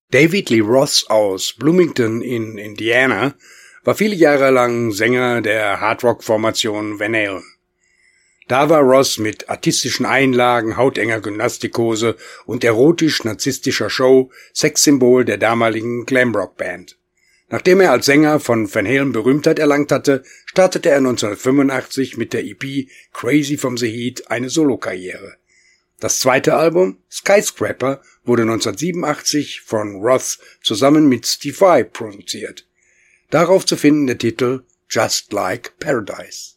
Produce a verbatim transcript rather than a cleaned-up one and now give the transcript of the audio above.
David Lee Roth aus Bloomington in Indiana war viele Jahre lang Sänger der Hardrock-Formation Van Halen. Da war Roth mit artistischen Einlagen, hautenger Gymnastikhose und erotisch-narzisstischer Show Sexsymbol der damaligen Glamrock-Band. Nachdem er als Sänger von Van Halen Berühmtheit erlangt hatte, startete er neunzehnhundertfünfundachtzig mit der E P Crazy from the Heat eine Solokarriere. Das zweite Album, Skyscraper, wurde neunzehnhundertsiebenundachtzig von Roth zusammen mit Steve Vai produziert. Darauf zu finden der Titel Just Like Paradise.